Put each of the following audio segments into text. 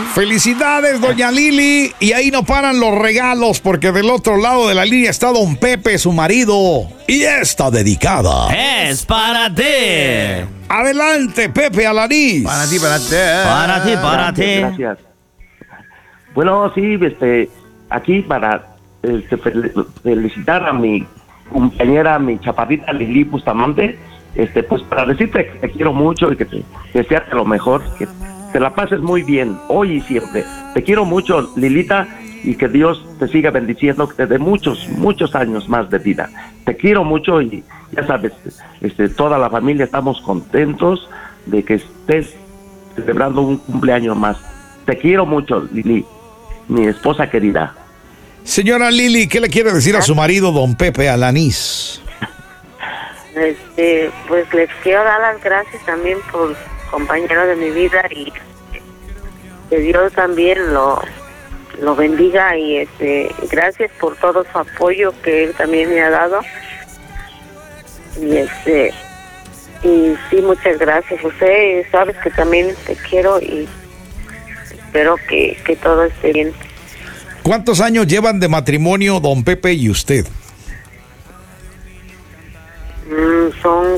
Felicidades, doña Lili. Y ahí no paran los regalos, porque del otro lado de la línea está don Pepe, su marido. Y esta dedicada es para ti. Adelante, Pepe Alanís. Para ti, para ti. Para ti, para ti. Gracias. Bueno, sí, aquí para felicitar a mi compañera, mi chaparrita Lili Bustamante, pues para decirte que te quiero mucho y que te desearte lo mejor, que te la pases muy bien, hoy y siempre. Te quiero mucho, Lilita, y que Dios te siga bendiciendo, que te dé muchos, muchos años más de vida. Te quiero mucho y ya sabes, toda la familia estamos contentos de que estés celebrando un cumpleaños más. Te quiero mucho, Lili, mi esposa querida. Señora Lili, ¿qué le quiere decir a su marido, don Pepe Alanís? Pues les quiero dar las gracias también por compañero de mi vida y que Dios también lo bendiga y gracias por todo su apoyo que él también me ha dado y sí, muchas gracias. José, sabes que también te quiero y espero que todo esté bien. ¿Cuántos años llevan de matrimonio don Pepe y usted? Son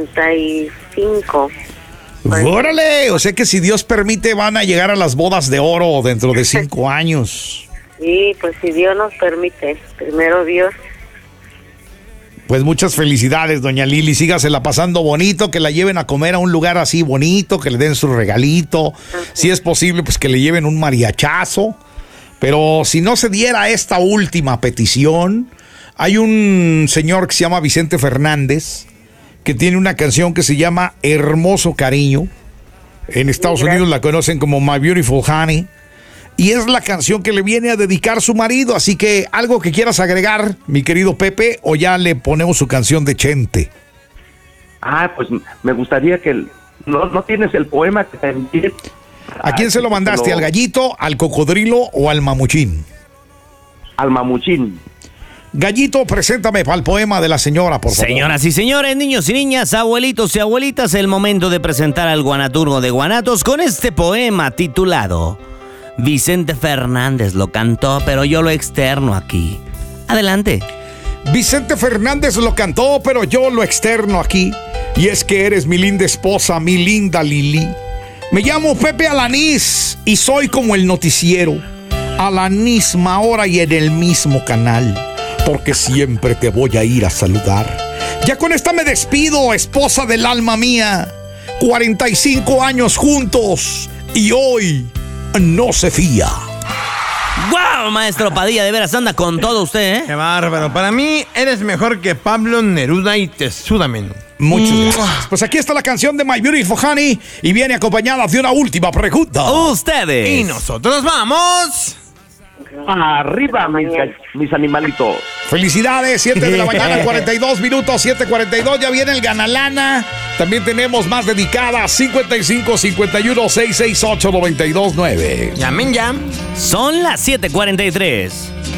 45. ¡Órale! O sea que si Dios permite van a llegar a las bodas de oro dentro de 5 años. Sí, pues si Dios nos permite, primero Dios. Pues muchas felicidades, doña Lili. Sígasela pasando bonito, que la lleven a comer a un lugar así bonito, que le den su regalito. Si es posible, pues que le lleven un mariachazo. Pero si no se diera esta última petición, hay un señor que se llama Vicente Fernández, que tiene una canción que se llama Hermoso Cariño. En Estados Unidos la conocen como My Beautiful Honey. Y es la canción que le viene a dedicar su marido. Así que, ¿algo que quieras agregar, mi querido Pepe? ¿O ya le ponemos su canción de Chente? Pues me gustaría que... ¿No tienes el poema que te envié? ¿A quién se lo mandaste? ¿Al gallito, al cocodrilo o al mamuchín? Al mamuchín. Gallito, preséntame para el poema de la señora, por favor. Señoras y señores, niños y niñas, abuelitos y abuelitas, el momento de presentar al guanaturgo de Guanatos con este poema titulado Vicente Fernández lo cantó, pero yo lo externo aquí. Adelante. Vicente Fernández lo cantó, pero yo lo externo aquí. Y es que eres mi linda esposa, mi linda Lili. Me llamo Pepe Alanís y soy como el noticiero, a la misma hora y en el mismo canal, porque siempre te voy a ir a saludar. Ya con esta me despido, esposa del alma mía. 45 años juntos y hoy no se fía. ¡Guau, maestro Padilla! De veras anda con todo usted, ¿eh? Qué bárbaro. Para mí eres mejor que Pablo Neruda y te suda menos. Muchas gracias. Pues aquí está la canción de My Beautiful Honey y viene acompañada de una última pregunta. Ustedes. Y nosotros vamos... Arriba, mis animalitos. Felicidades, 7 de la mañana, 42 minutos, 7:42. Ya viene el Ganalana. También tenemos más dedicadas, 55 51 668 929. Llamen ya. Son las 7:43.